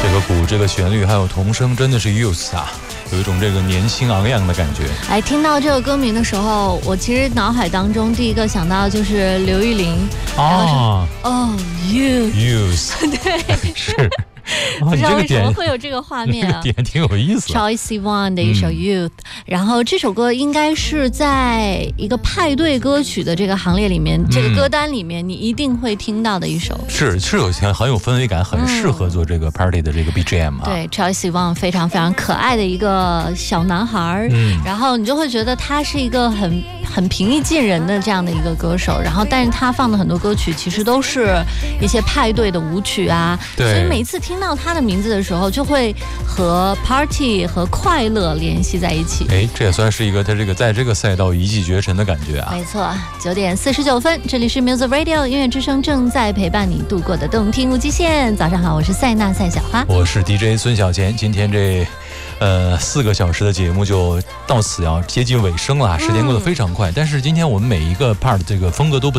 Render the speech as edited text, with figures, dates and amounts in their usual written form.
这个鼓、这个旋律还有童声，真的是 youth 啊，有一种这个年轻昂扬的感觉。 哎，听到这个歌名的时候，我其实脑海当中第一个想到的就是刘玉玲啊， 哦 youth， 对，是。 不知道为什么会有这个画面啊？ 点挺有意思。 Troye Sivan 的一首 Youth，然后这首歌应该是在一个派对歌曲的这个行列里面，这个歌单里面你一定会听到的一首。 是有很有氛围感，很适合做这个 party 的这个 BGM 啊。 对 ，Troye Sivan 非常非常可爱的一个小男孩，然后你就会觉得他是一个很平易近人的这样的一个歌手，然后但是他放的很多歌曲其实都是一些派对的舞曲啊，所以每一次听到他的名字的时候，就会和 party 和快乐联系在一起。 哎，这也算是一个他这个在这个赛道一骑绝尘的感觉啊。 没错，9点49分，这里是 Music Radio 音乐之声，正在陪伴你度过的动听无极限。早上好，我是赛娜赛小花， 我是 DJ 孙小钱。今天这4个小时的节目就到此要接近尾声了，时间过得非常快。但是今天我们每一个 part 这个风格都不